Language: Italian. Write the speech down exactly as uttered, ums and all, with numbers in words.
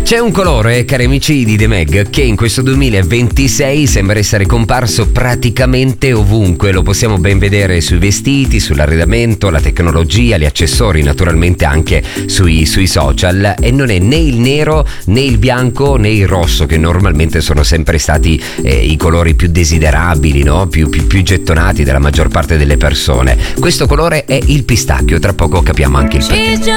C'è un colore, cari amici di The Meg, che in questo duemilaventisei sembra essere comparso praticamente ovunque. Lo possiamo ben vedere sui vestiti, sull'arredamento, la tecnologia, gli accessori, naturalmente anche sui, sui social. E non è né il nero, né il bianco, né il rosso, che normalmente sono sempre stati eh, i colori più desiderabili, no? Più, più, più gettonati dalla maggior parte delle persone. Questo colore è il pistacchio, tra poco capiamo anche il perché.